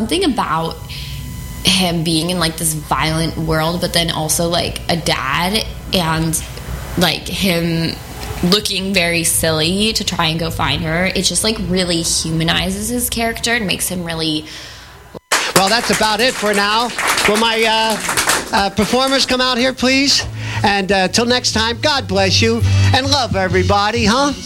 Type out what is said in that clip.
something about him being in like this violent world, but then also like a dad, and like him looking very silly to try and go find her. It just like really humanizes his character and makes him really... Well, that's about it for now. Will my performers come out here, please? And till next time, God bless you and love everybody, huh?